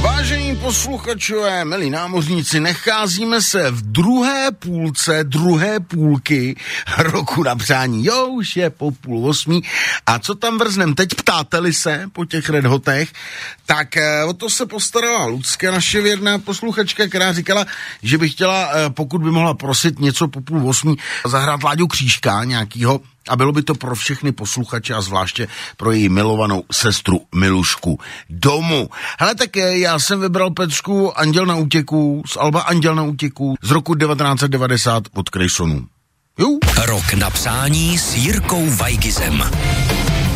Vážení posluchačové, milí námořníci, nacházíme se v druhé půlky roku na přání. Jo, už je po 7:30. A co tam vrznem teď, ptáte-li se po těch Red Hotech, tak o to se postarala Lucka, naše věrná posluchačka, která říkala, že by chtěla, pokud by mohla prosit něco po 7:30, zahrát Láďu Křížka nějakýho, a bylo by to pro všechny posluchače a zvláště pro její milovanou sestru Milušku domů. Hele, tak já jsem vybral, Petřku, Anděl na útěku, z alba Anděl na útěku z roku 1990 od Krejsonů. Rok na přání s Jirkou Vajgizem.